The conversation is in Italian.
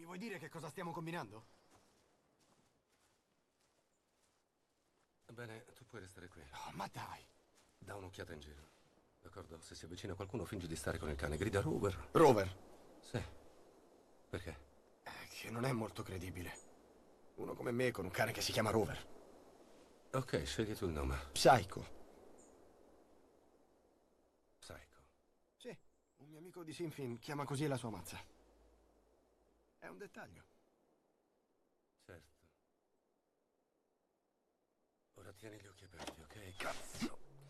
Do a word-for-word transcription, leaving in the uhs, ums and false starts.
Mi vuoi dire che cosa stiamo combinando? Bene, tu puoi restare qui. Oh, ma dai. Da un'occhiata in giro. D'accordo? Se si avvicina qualcuno, fingi di stare con il cane. Grida Rover. Rover. Sì. Perché? Eh, che non è molto credibile. Uno come me con un cane che si chiama Rover. Ok, scegli tu il nome. Psycho. Psycho. Sì, un mio amico di Sinfin chiama così la sua mazza. È un dettaglio. Certo. Ora tieni gli occhi aperti, ok? Cazzo!